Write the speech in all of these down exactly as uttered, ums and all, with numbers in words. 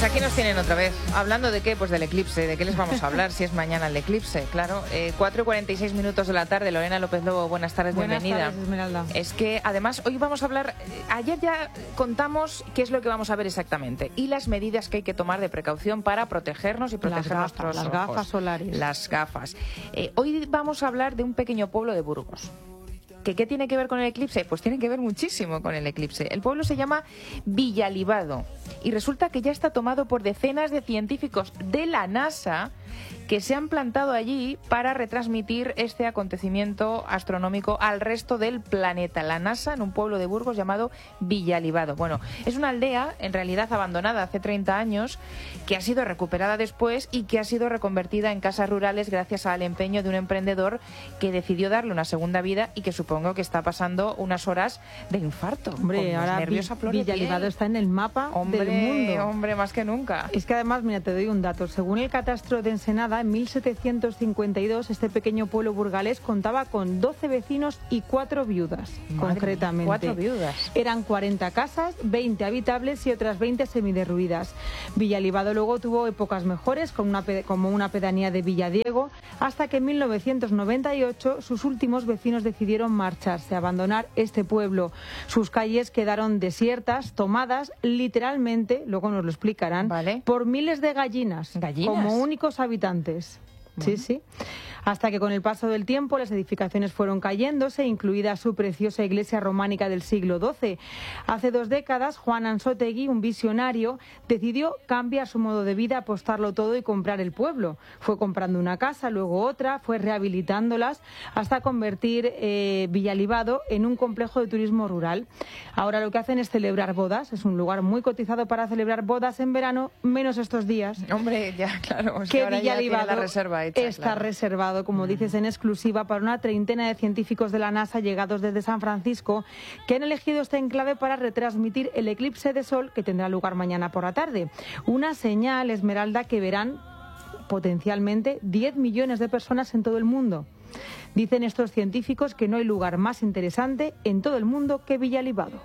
Pues aquí nos tienen otra vez. ¿Hablando de qué? Pues del eclipse. ¿De qué les vamos a hablar si es mañana el eclipse? Claro. Eh, cuatro y cuarenta y seis minutos de la tarde. Lorena López Lobo, buenas tardes, buenas bienvenida. Buenas tardes, Esmeralda. Es que además hoy vamos a hablar... Ayer ya contamos qué es lo que vamos a ver exactamente y las medidas que hay que tomar de precaución para protegernos y proteger las nuestros gafas, ojos. Las gafas solares. Las gafas. Eh, hoy vamos a hablar de un pequeño pueblo de Burgos. ¿Que qué tiene que ver con el eclipse? Pues tiene que ver muchísimo con el eclipse. El pueblo se llama Villalibado y resulta que ya está tomado por decenas de científicos de la NASA que se han plantado allí para retransmitir este acontecimiento astronómico al resto del planeta. La NASA en un pueblo de Burgos llamado Villalibado. Bueno, es una aldea en realidad abandonada hace treinta años que ha sido recuperada después y que ha sido reconvertida en casas rurales gracias al empeño de un emprendedor que decidió darle una segunda vida y que supongo que está pasando unas horas de infarto. Hombre, con ahora nervios a flor de Villalibado piel. Está en el mapa Hombre, del mundo. Hombre, más que nunca. Es que además, mira, te doy un dato. Según el catastro de Ensenada, en mil setecientos cincuenta y dos este pequeño pueblo burgalés contaba con doce vecinos y cuatro viudas, Madre concretamente. Mía, cuatro viudas. Eran cuarenta casas, veinte habitables y otras veinte semiderruidas. Villalibado luego tuvo épocas mejores, como una, como una pedanía de Villadiego, hasta que en mil novecientos noventa y ocho sus últimos vecinos decidieron marcharse, abandonar este pueblo. Sus calles quedaron desiertas, tomadas literalmente, luego nos lo explicarán, vale. por miles de gallinas, ¿Gallinas? como únicos habitantes. Bueno. Sí, sí. Hasta que con el paso del tiempo las edificaciones fueron cayéndose, incluida su preciosa iglesia románica del siglo doce. Hace dos décadas, Juan Ansótegui, un visionario, decidió cambiar su modo de vida, apostarlo todo y comprar el pueblo. Fue comprando una casa, luego otra, fue rehabilitándolas hasta convertir eh, Villalibado en un complejo de turismo rural. Ahora lo que hacen es celebrar bodas. Es un lugar muy cotizado para celebrar bodas en verano, menos estos días. Hombre, ya, claro. Es que, que ahora Villalibado ya tiene la reserva hecha, está claro. reservado, como dices, en exclusiva para una treintena de científicos de la NASA llegados desde San Francisco que han elegido este enclave para retransmitir el eclipse de sol que tendrá lugar mañana por la tarde. Una señal, Esmeralda, que verán potencialmente diez millones de personas en todo el mundo. Dicen estos científicos que no hay lugar más interesante en todo el mundo que Villalibado.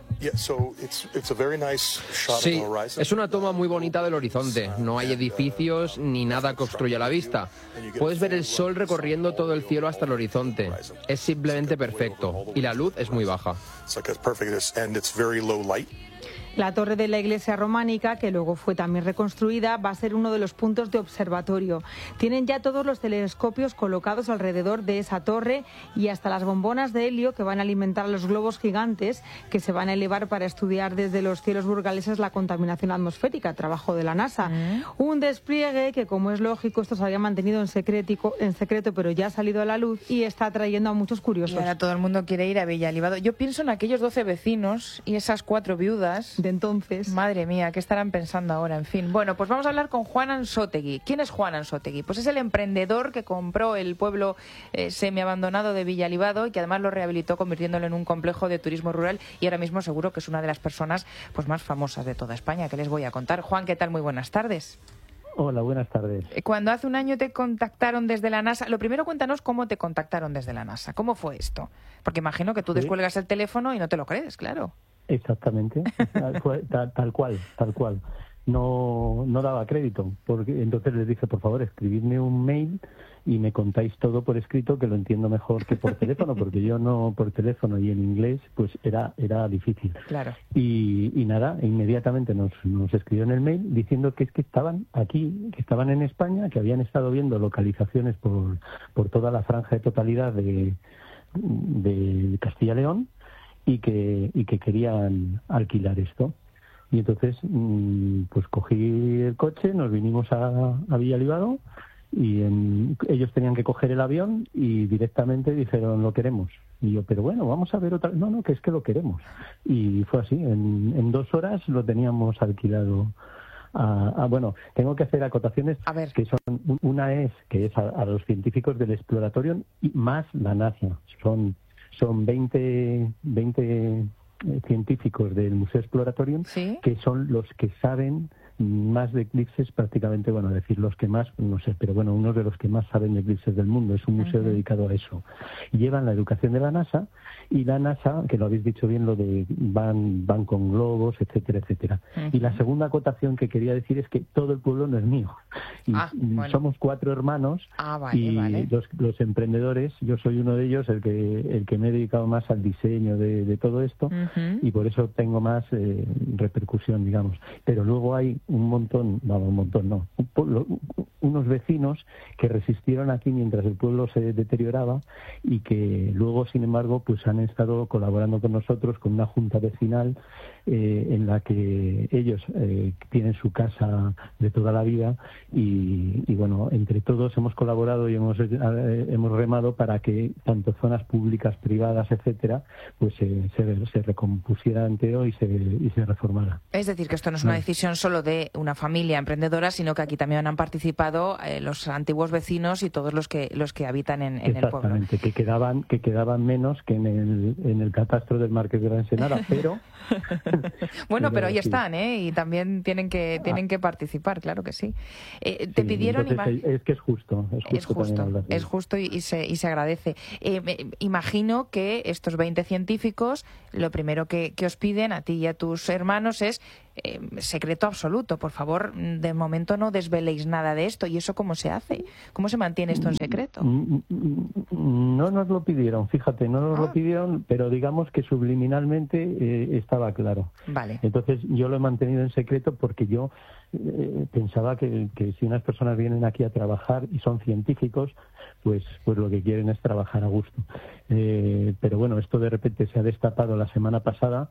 Sí, es una toma muy bonita del horizonte. No hay edificios ni nada que obstruya la vista. Puedes ver el sol recorriendo todo el cielo hasta el horizonte. Es simplemente perfecto y la luz es muy baja. La torre de la iglesia románica, que luego fue también reconstruida, va a ser uno de los puntos de observatorio. Tienen ya todos los telescopios colocados alrededor de esa torre y hasta las bombonas de helio que van a alimentar a los globos gigantes que se van a elevar para estudiar desde los cielos burgaleses la contaminación atmosférica, trabajo de la NASA. Mm. Un despliegue que, como es lógico, esto se había mantenido en, secretico, en secreto, pero ya ha salido a la luz y está atrayendo a muchos curiosos. Y ahora todo el mundo quiere ir a Villalibado. Yo pienso en aquellos doce vecinos y esas cuatro viudas... De entonces. Madre mía, ¿qué estarán pensando ahora? En fin, bueno, pues vamos a hablar con Juan Ansótegui. ¿Quién es Juan Ansótegui? Pues es el emprendedor que compró el pueblo eh, semiabandonado de Villalibado y que además lo rehabilitó convirtiéndolo en un complejo de turismo rural y ahora mismo seguro que es una de las personas pues más famosas de toda España, que les voy a contar. Juan, ¿qué tal? Muy buenas tardes. Hola, buenas tardes. Cuando hace un año te contactaron desde la NASA, lo primero cuéntanos cómo te contactaron desde la NASA. ¿Cómo fue esto? Porque imagino que tú Sí. descuelgas el teléfono y no te lo crees, claro. Exactamente, fue tal, tal cual, tal cual. No, no daba crédito, porque entonces les dije, por favor, escribidme un mail y me contáis todo por escrito, que lo entiendo mejor que por teléfono, porque yo no por teléfono y en inglés, pues era era difícil. Claro. Y, y nada, inmediatamente nos, nos escribió en el mail diciendo que es que estaban aquí, que estaban en España, que habían estado viendo localizaciones por, por toda la franja de totalidad de, de Castilla y León, y que y que querían alquilar esto. Y entonces pues cogí el coche, nos vinimos a, a Villalibado y en, ellos tenían que coger el avión y directamente dijeron lo queremos. Y yo, pero bueno, vamos a ver otra... No, no, que es que lo queremos. Y fue así, en, en dos horas lo teníamos alquilado. A, a, bueno, tengo que hacer acotaciones a ver. que son... Una es que es a, a los científicos del Exploratorium y más la NASA. Son... Son veinte, veinte científicos del Museo Exploratorium, ¿sí? que son los que saben más de eclipses prácticamente, bueno, decir los que más, no sé, pero bueno, uno de los que más saben de eclipses del mundo. Es un museo uh-huh. dedicado a eso. Llevan la educación de la NASA, y la NASA, que lo habéis dicho bien, lo de van, van con globos, etcétera, etcétera. Uh-huh. Y la segunda acotación que quería decir es que todo el pueblo no es mío. Y ah, bueno. Somos cuatro hermanos ah, vale, y vale. Los, los emprendedores, yo soy uno de ellos, el que, el que me he dedicado más al diseño de, de todo esto, uh-huh. y por eso tengo más eh, repercusión, digamos. Pero luego hay un montón, no, un montón no, un pueblo, unos vecinos que resistieron aquí mientras el pueblo se deterioraba y que luego, sin embargo, pues han estado colaborando con nosotros con una junta vecinal eh, en la que ellos eh, tienen su casa de toda la vida y, y bueno, entre todos hemos colaborado y hemos eh, hemos remado para que tanto zonas públicas, privadas, etcétera, pues eh, se, se recompusiera entero y se, y se reformara. Es decir, que esto no es una decisión solo de una familia emprendedora, sino que aquí también han participado eh, los antiguos vecinos y todos los que los que habitan en, en el pueblo. Exactamente, que quedaban que quedaban menos que en el en el catastro del Marqués de la Ensenada, pero bueno, pero, pero ahí sí. están, ¿eh? Y también tienen que tienen ah. que participar, claro que sí. Eh, te sí, pidieron entonces, es que es justo, es justo, es justo, es justo y, y se y se agradece. Eh, me, imagino que estos veinte científicos, lo primero que, que os piden a ti y a tus hermanos es eh, secreto absoluto. Por favor, de momento no desveléis nada de esto. ¿Y eso cómo se hace? ¿Cómo se mantiene esto en secreto? No nos lo pidieron, fíjate, no nos ah. lo pidieron, pero digamos que subliminalmente eh, estaba claro. Vale. Entonces yo lo he mantenido en secreto porque yo eh, pensaba que, que si unas personas vienen aquí a trabajar y son científicos, pues pues lo que quieren es trabajar a gusto. Eh, pero bueno, esto de repente se ha destapado la semana pasada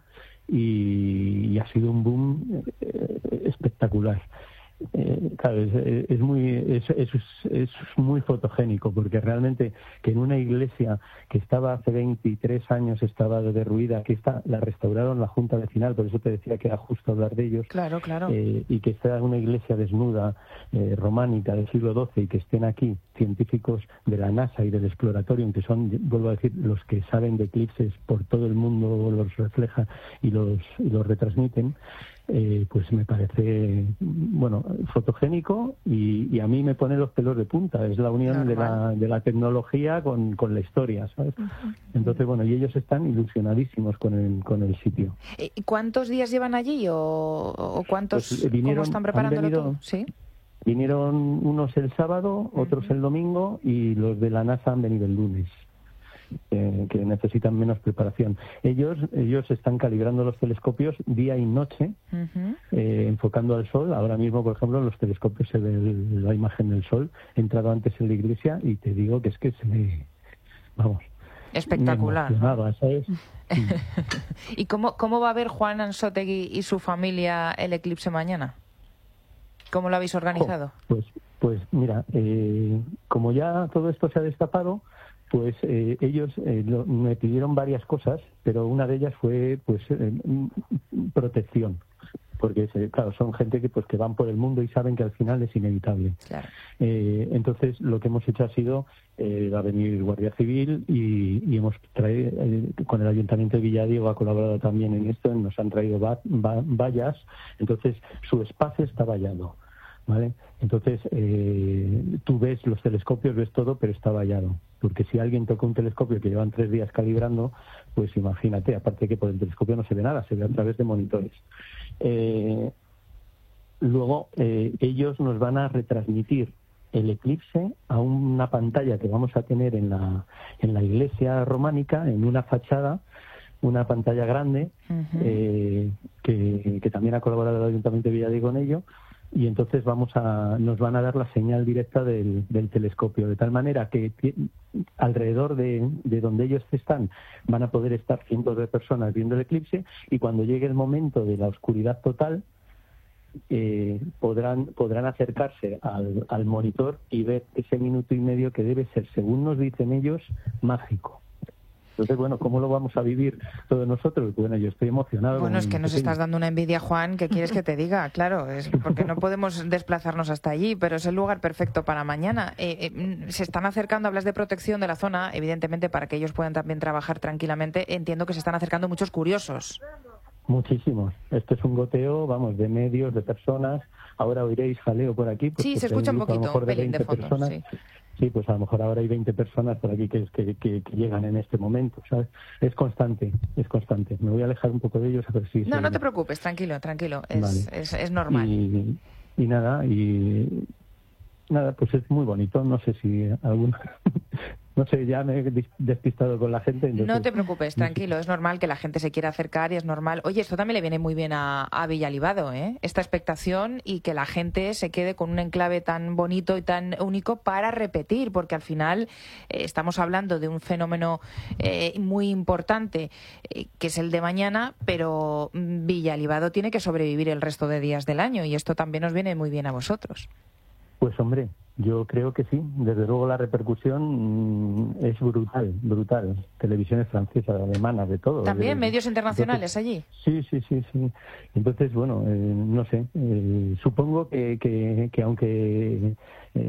y, y ha sido un boom eh, espectacular. Eh, claro, es, es muy es, es, es muy fotogénico porque realmente que en una iglesia que estaba hace veintitrés años estaba derruida, que está la restauraron la Junta Vecinal, por eso te decía que era justo hablar de ellos, claro, claro. Eh, y que está una iglesia desnuda eh, románica del siglo doce y que estén aquí científicos de la NASA y del Exploratorium, que son, vuelvo a decir, los que saben de eclipses por todo el mundo, los reflejan y los, y los retransmiten. Eh, pues me parece, bueno, fotogénico y, y a mí me pone los pelos de punta. Es la unión de la, de la tecnología con, con la historia, ¿sabes? Uh-huh. Entonces, bueno, y ellos están ilusionadísimos con el, con el sitio. ¿Y cuántos días llevan allí o, o cuántos, pues, vinieron, cómo están preparándolo venido, todo? ¿Sí? Vinieron unos el sábado, otros uh-huh. el domingo y los de la NASA han venido el lunes. Eh, que necesitan menos preparación. Ellos ellos están calibrando los telescopios día y noche, uh-huh. eh, enfocando al sol. Ahora mismo, por ejemplo, en los telescopios se ve el, la imagen del sol. He entrado antes en la iglesia y te digo que es que se me... Vamos... Espectacular. ¿No? ¿Sabes? ¿Y cómo, cómo va a ver Juan Ansótegui y su familia el eclipse mañana? ¿Cómo lo habéis organizado? Oh, pues, pues mira, eh, como ya todo esto se ha destapado, pues eh, ellos eh, lo, me pidieron varias cosas, pero una de ellas fue pues eh, protección, porque claro, son gente que pues que van por el mundo y saben que al final es inevitable. Claro. Eh, entonces lo que hemos hecho ha sido eh, va a venir Guardia Civil y, y hemos traído eh, con el Ayuntamiento de Villadiego ha colaborado también en esto, nos han traído va, va, vallas, entonces su espacio está vallado. ¿Vale? Entonces, eh, tú ves los telescopios, ves todo, pero está vallado. Porque si alguien toca un telescopio que llevan tres días calibrando, pues imagínate, aparte que por el telescopio no se ve nada, se ve a través de monitores. Eh, luego, eh, ellos nos van a retransmitir el eclipse a una pantalla que vamos a tener en la, en la iglesia románica, en una fachada, una pantalla grande, uh-huh. eh, que, que también ha colaborado el Ayuntamiento de Villadiego en ello. Y entonces vamos a nos van a dar la señal directa del, del telescopio, de tal manera que t- alrededor de, de donde ellos están van a poder estar cientos de personas viendo el eclipse y cuando llegue el momento de la oscuridad total eh, podrán podrán acercarse al, al monitor y ver ese minuto y medio que debe ser, según nos dicen ellos, mágico. Entonces, bueno, ¿cómo lo vamos a vivir todos nosotros? Bueno, yo estoy emocionado. Bueno, es que nos estás dando una envidia, Juan, ¿qué quieres que te diga? Claro, es porque no podemos desplazarnos hasta allí, pero es el lugar perfecto para mañana. Eh, eh, se están acercando, hablas de protección de la zona, evidentemente para que ellos puedan también trabajar tranquilamente. Entiendo que se están acercando muchos curiosos. Muchísimos. Esto es un goteo, vamos, de medios, de personas. Ahora oiréis jaleo por aquí. Pues, sí, pues se escucha un grupo, poquito, a lo mejor un de pelín de fondo, personas. sí. Sí, pues a lo mejor ahora hay veinte personas por aquí que, que, que, que llegan en este momento, ¿sabes? Es constante, es constante. Me voy a alejar un poco de ellos a ver si... No, si no te preocupes, tranquilo, tranquilo. Es, vale. es, es normal. Y, y nada, y... Nada, pues es muy bonito. No sé si alguna... No sé, ya me he despistado con la gente. Entonces... No te preocupes, tranquilo, es normal que la gente se quiera acercar y es normal. Oye, esto también le viene muy bien a, a Villalibado, ¿eh? Esta expectación y que la gente se quede con un enclave tan bonito y tan único para repetir, porque al final eh, estamos hablando de un fenómeno eh, muy importante, eh, que es el de mañana, pero Villalibado tiene que sobrevivir el resto de días del año y esto también os viene muy bien a vosotros. Pues hombre, yo creo que sí. Desde luego la repercusión mmm, es brutal, brutal. Televisiones francesas, alemanas, de todo. ¿También de, medios internacionales entonces, allí? Sí, sí, sí, sí. Entonces, bueno, eh, no sé. Eh, supongo que, que, que aunque eh,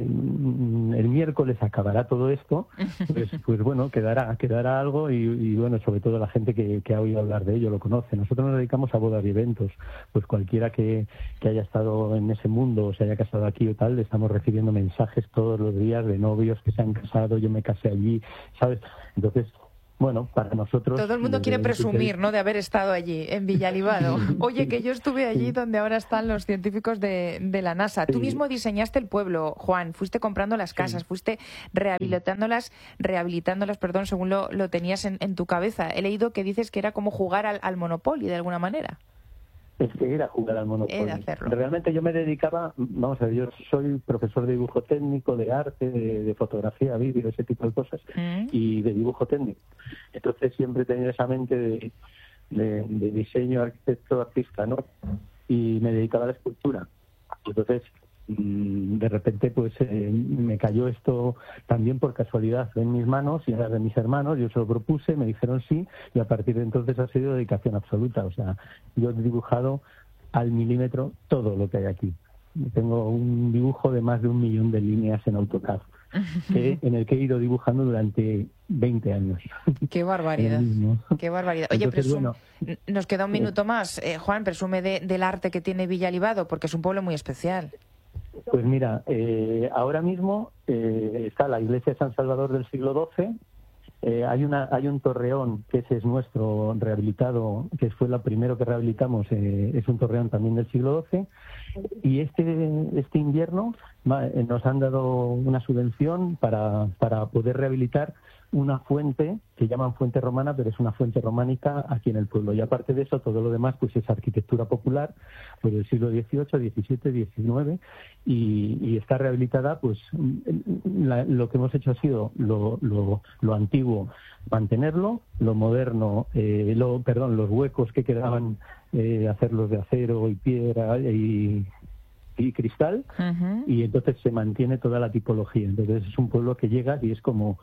el miércoles acabará todo esto, pues, pues bueno, quedará, quedará algo y, y bueno, sobre todo la gente que, que ha oído hablar de ello lo conoce. Nosotros nos dedicamos a bodas y eventos. Pues cualquiera que, que haya estado en ese mundo o se haya casado aquí o tal, estamos recibiendo mensajes todos los días de novios que se han casado, yo me casé allí, ¿sabes? Entonces, bueno, para nosotros... Todo el mundo quiere presumir, ¿no?, de haber estado allí, en Villalibado. Oye, que yo estuve allí donde ahora están los científicos de, de la NASA. Tú mismo diseñaste el pueblo, Juan, fuiste comprando las casas, fuiste rehabilitándolas, rehabilitándolas, perdón, según lo, lo tenías en, en tu cabeza. He leído que dices que era como jugar al, al Monopoly, de alguna manera. Es que era jugar al Monopoly. Era hacerlo. Realmente yo me dedicaba, vamos a ver, yo soy profesor de dibujo técnico, de arte, de, de fotografía, vídeo, ese tipo de cosas, mm. y de dibujo técnico. Entonces siempre he tenido esa mente de, de, de diseño, arquitecto, artista, ¿no? Y me dedicaba a la escultura. Entonces, de repente, pues eh, me cayó esto también por casualidad en mis manos y era de mis hermanos. Yo se lo propuse, me dijeron sí, y a partir de entonces ha sido dedicación absoluta. O sea, yo he dibujado al milímetro todo lo que hay aquí. Tengo un dibujo de más de un millón de líneas en AutoCAD, que, en el que he ido dibujando durante veinte años. ¡Qué barbaridad! ¡Qué barbaridad! Oye, Entonces, presume, bueno, nos queda un minuto más. Eh, Juan, presume de, del arte que tiene Villalibado, porque es un pueblo muy especial. Pues mira, eh, ahora mismo eh, está la iglesia de San Salvador del siglo doce, eh, hay una hay un torreón que ese es nuestro rehabilitado, que fue lo primero que rehabilitamos, eh, es un torreón también del siglo doce, y este este invierno va, eh, nos han dado una subvención para, para poder rehabilitar una fuente que llaman fuente romana, pero es una fuente románica aquí en el pueblo. Y aparte de eso, todo lo demás pues es arquitectura popular, pues del siglo dieciocho, diecisiete, diecinueve, y, y está rehabilitada. Pues la, lo que hemos hecho ha sido lo, lo, lo antiguo mantenerlo, lo moderno, eh, lo, perdón, los huecos que quedaban, eh, hacerlos de acero y piedra y y cristal, uh-huh. Y entonces se mantiene toda la tipología. Entonces es un pueblo que llega y es como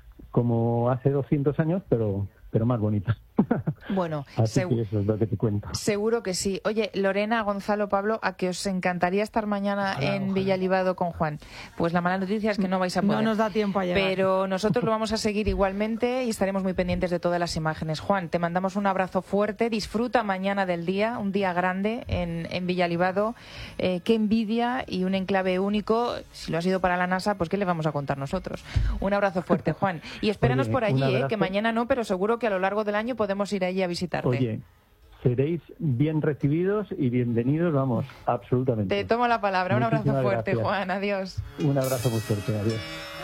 como hace doscientos años, pero pero más bonita. Bueno, así que eso es lo que te cuento. Seguro que sí. Oye, Lorena, Gonzalo, Pablo, ¿a que os encantaría estar mañana ojalá, en ojalá. Villalibado con Juan? Pues la mala noticia es que no vais a poder. No nos da tiempo a llegar. Pero nosotros lo vamos a seguir igualmente y estaremos muy pendientes de todas las imágenes. Juan, te mandamos un abrazo fuerte. Disfruta mañana del día, un día grande en, en Villalibado. Eh, qué envidia y un enclave único. Si lo ha sido para la NASA, pues ¿qué le vamos a contar nosotros? Un abrazo fuerte, Juan. Y espéranos Oye, por allí, eh, que mañana no, pero seguro que a lo largo del año podemos ir allí a visitarte. Oye, seréis bien recibidos y bienvenidos, vamos, absolutamente. Te tomo la palabra. Un Muchísimas abrazo fuerte, gracias. Juan. Adiós. Un abrazo muy fuerte. Adiós.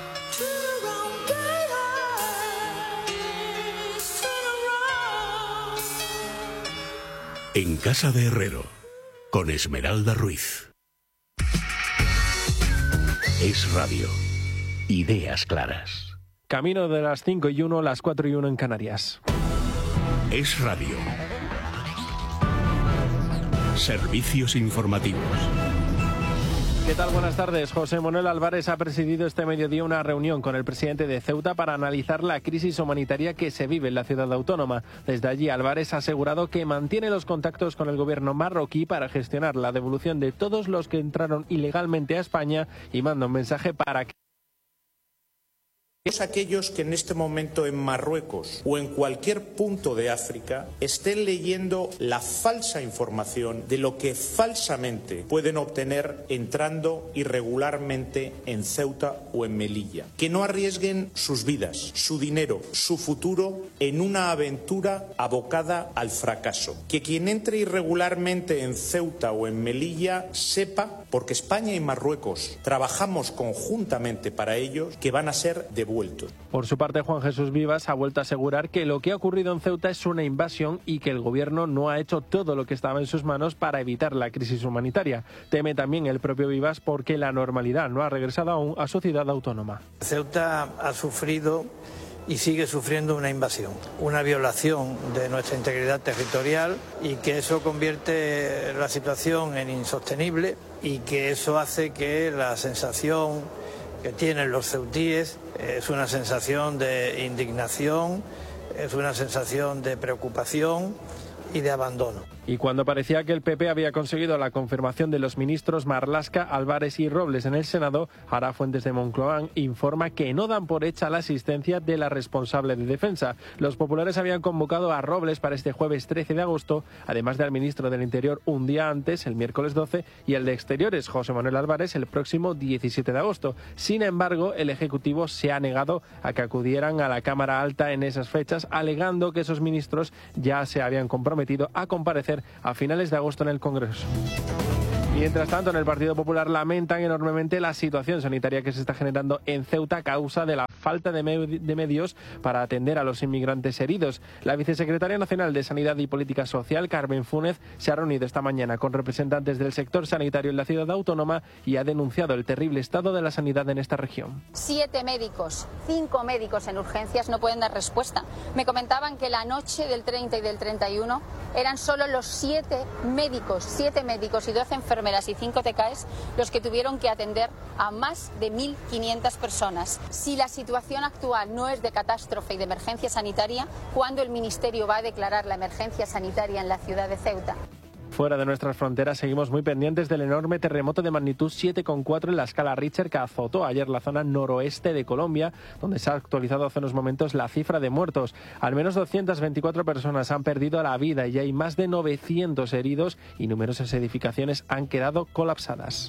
En Casa de Herrero, con Esmeralda Ruiz. Es Radio. Ideas claras. Camino de las cinco y uno, las cuatro y uno en Canarias. Es Radio. Servicios informativos. ¿Qué tal? Buenas tardes. José Manuel Álvarez ha presidido este mediodía una reunión con el presidente de Ceuta para analizar la crisis humanitaria que se vive en la ciudad autónoma. Desde allí, Álvarez ha asegurado que mantiene los contactos con el gobierno marroquí para gestionar la devolución de todos los que entraron ilegalmente a España y manda un mensaje para que Todos aquellos que en este momento en Marruecos o en cualquier punto de África estén leyendo la falsa información de lo que falsamente pueden obtener entrando irregularmente en Ceuta o en Melilla. Que no arriesguen sus vidas, su dinero, su futuro en una aventura abocada al fracaso. Que quien entre irregularmente en Ceuta o en Melilla sepa, porque España y Marruecos trabajamos conjuntamente para ellos, que van a ser devueltos. Por su parte, Juan Jesús Vivas ha vuelto a asegurar que lo que ha ocurrido en Ceuta es una invasión y que el gobierno no ha hecho todo lo que estaba en sus manos para evitar la crisis humanitaria. Teme también el propio Vivas porque la normalidad no ha regresado aún a su ciudad autónoma. Ceuta ha sufrido y sigue sufriendo una invasión, una violación de nuestra integridad territorial, y que eso convierte la situación en insostenible, y que eso hace que la sensación que tienen los ceutíes es una sensación de indignación, es una sensación de preocupación y de abandono. Y cuando parecía que el P P había conseguido la confirmación de los ministros Marlaska, Álvarez y Robles en el Senado, ahora fuentes de Moncloa informa que no dan por hecha la asistencia de la responsable de defensa. Los populares habían convocado a Robles para este jueves trece de agosto, además del ministro del Interior un día antes, el miércoles doce, y el de Exteriores, José Manuel Álvarez, el próximo diecisiete de agosto. Sin embargo, el Ejecutivo se ha negado a que acudieran a la Cámara Alta en esas fechas, alegando que esos ministros ya se habían comprometido a comparecer a finales de agosto en el Congreso. Mientras tanto, en el Partido Popular lamentan enormemente la situación sanitaria que se está generando en Ceuta a causa de la falta de, me de medios para atender a los inmigrantes heridos. La vicesecretaria nacional de Sanidad y Política Social, Carmen Fúnez, se ha reunido esta mañana con representantes del sector sanitario en la ciudad autónoma y ha denunciado el terrible estado de la sanidad en esta región. Siete médicos, cinco médicos en urgencias no pueden dar respuesta. Me comentaban que la noche del treinta y del treinta y uno eran solo los siete médicos, siete médicos y doce enfermeras y cinco T K Es los que tuvieron que atender a más de mil quinientas personas. Si la situación actual no es de catástrofe y de emergencia sanitaria, ¿cuándo el Ministerio va a declarar la emergencia sanitaria en la ciudad de Ceuta? Fuera de nuestras fronteras seguimos muy pendientes del enorme terremoto de magnitud siete coma cuatro en la escala Richter que azotó ayer la zona noroeste de Colombia, donde se ha actualizado hace unos momentos la cifra de muertos. Al menos doscientas veinticuatro personas han perdido la vida y hay más de novecientos heridos y numerosas edificaciones han quedado colapsadas.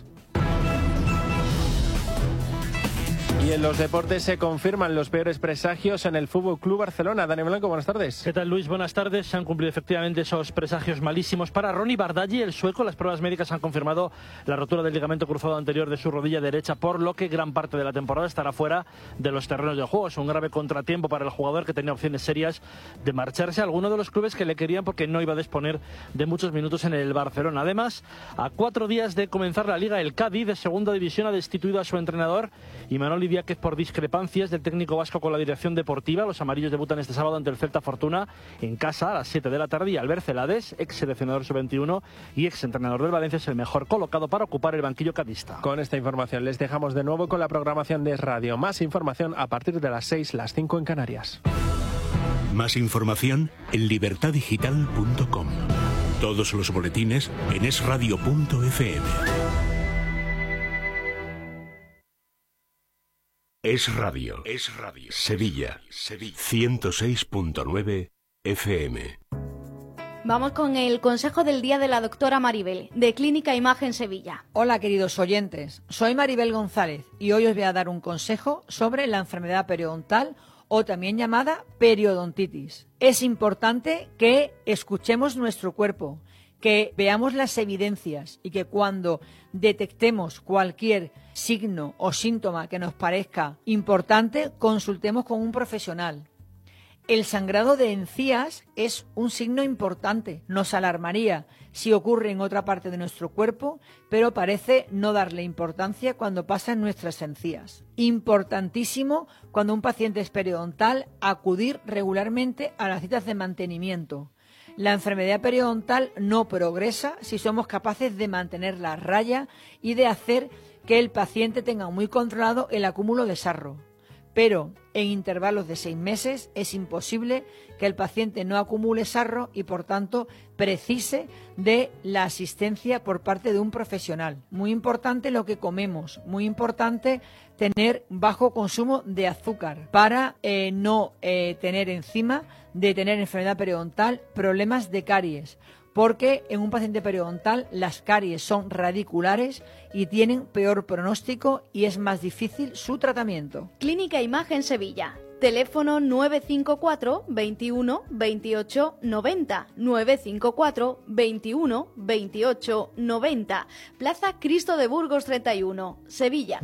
Y en los deportes se confirman los peores presagios en el F C Barcelona. Dani Blanco, buenas tardes. ¿Qué tal, Luis? Buenas tardes. Se han cumplido efectivamente esos presagios malísimos para Ronny Bardghji, el sueco. Las pruebas médicas han confirmado la rotura del ligamento cruzado anterior de su rodilla derecha, por lo que gran parte de la temporada estará fuera de los terrenos de juego. Es un grave contratiempo para el jugador, que tenía opciones serias de marcharse a alguno de los clubes que le querían porque no iba a disponer de muchos minutos en el Barcelona. Además, a cuatro días de comenzar la Liga, el Cádiz de segunda división ha destituido a su entrenador, Imanol Idiáquez, por discrepancias del técnico vasco con la dirección deportiva. Los amarillos debutan este sábado ante el Celta Fortuna en casa a las siete de la tarde, y Albert Celades, ex seleccionador sub veintiuno y ex entrenador del Valencia, es el mejor colocado para ocupar el banquillo cadista. Con esta información les dejamos de nuevo con la programación de Es Radio. Más información a partir de las seis, las cinco en Canarias. Más información en libertad digital punto com. Todos los boletines en es radio punto efe eme. Es Radio. Es Radio. Sevilla. Sevilla. ciento seis punto nueve efe eme. Vamos con el consejo del día de la doctora Maribel, de Clínica Imagen Sevilla. Hola, queridos oyentes. Soy Maribel González y hoy os voy a dar un consejo sobre la enfermedad periodontal, o también llamada periodontitis. Es importante que escuchemos nuestro cuerpo, que veamos las evidencias y que cuando detectemos cualquier signo o síntoma que nos parezca importante, consultemos con un profesional. El sangrado de encías es un signo importante. Nos alarmaría si ocurre en otra parte de nuestro cuerpo, pero parece no darle importancia cuando pasa en nuestras encías. Importantísimo, cuando un paciente es periodontal, acudir regularmente a las citas de mantenimiento. La enfermedad periodontal no progresa si somos capaces de mantener la raya y de hacer que el paciente tenga muy controlado el acúmulo de sarro. pero en intervalos de seis meses es imposible que el paciente no acumule sarro y, por tanto, precise de la asistencia por parte de un profesional. Muy importante lo que comemos, muy importante tener bajo consumo de azúcar para eh, no eh, tener encima de tener enfermedad periodontal problemas de caries, porque en un paciente periodontal las caries son radiculares y tienen peor pronóstico y es más difícil su tratamiento. Clínica Imagen Sevilla. Teléfono nueve cinco cuatro, veintiuno, veintiocho, noventa, nueve cinco cuatro, veintiuno, veintiocho, noventa. Plaza Cristo de Burgos treinta y uno, Sevilla.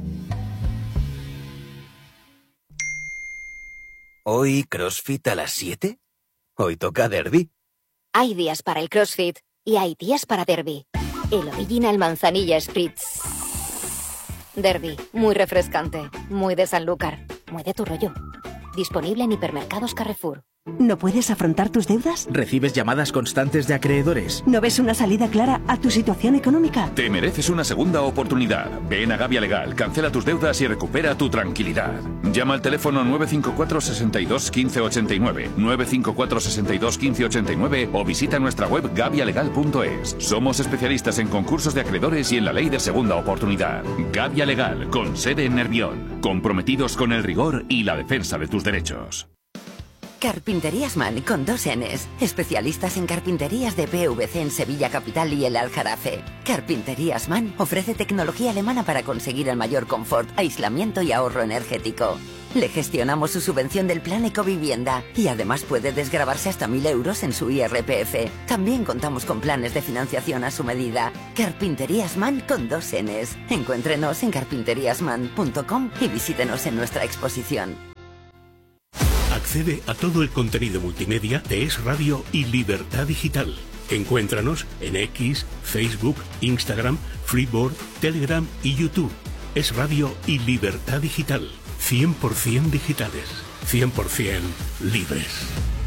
¿Hoy CrossFit a las siete? ¿Hoy toca derbi? Hay días para el CrossFit y hay días para derbi. El Original Manzanilla Spritz. Derbi, muy refrescante, muy de Sanlúcar, muy de tu rollo. Disponible en hipermercados Carrefour. ¿No puedes afrontar tus deudas? ¿Recibes llamadas constantes de acreedores? ¿No ves una salida clara a tu situación económica? Te mereces una segunda oportunidad. Ven a Gavia Legal, cancela tus deudas y recupera tu tranquilidad. Llama al teléfono nueve cinco cuatro, seis dos, uno cinco ocho nueve, nueve cinco cuatro, seis dos, uno cinco ocho nueve o visita nuestra web gavia legal punto es. Somos especialistas en concursos de acreedores y en la ley de segunda oportunidad. Gavia Legal, con sede en Nervión. Comprometidos con el rigor y la defensa de tus derechos. Carpinterías Man con dos Ns. Especialistas en carpinterías de P V C en Sevilla Capital y el Aljarafe. Carpinterías Man ofrece tecnología alemana para conseguir el mayor confort, aislamiento y ahorro energético. Le gestionamos su subvención del plan Ecovivienda y además puede desgravarse hasta mil euros en su I R P F. También contamos con planes de financiación a su medida. Carpinterías Man con dos Ns. Encuéntrenos en carpinterías man punto com y visítenos en nuestra exposición. Accede a todo el contenido multimedia de Es Radio y Libertad Digital. Encuéntranos en X, Facebook, Instagram, Freeboard, Telegram y YouTube. Es Radio y Libertad Digital. cien por ciento digitales, cien por ciento libres.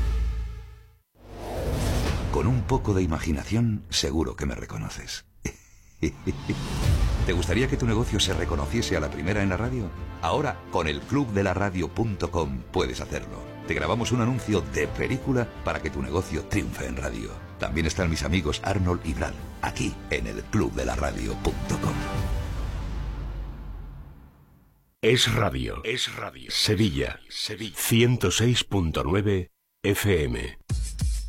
Con un poco de imaginación, seguro que me reconoces. ¿Te gustaría que tu negocio se reconociese a la primera en la radio? Ahora, con el club de la radio punto com puedes hacerlo. Te grabamos un anuncio de película para que tu negocio triunfe en radio. También están mis amigos Arnold y Brad, aquí en el club de la radio punto com. Es Radio. Es Radio. Sevilla. Sevilla. ciento seis punto nueve F M.